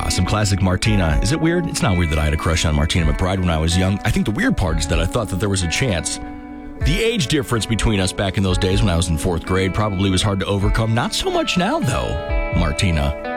Some classic Martina. Is it weird? It's not weird that I had a crush on Martina McBride when I was young. I think the weird part is that I thought that there was a chance. The age difference between us back in those days when I was in 4th grade probably was hard to overcome. Not so much now, though, Martina.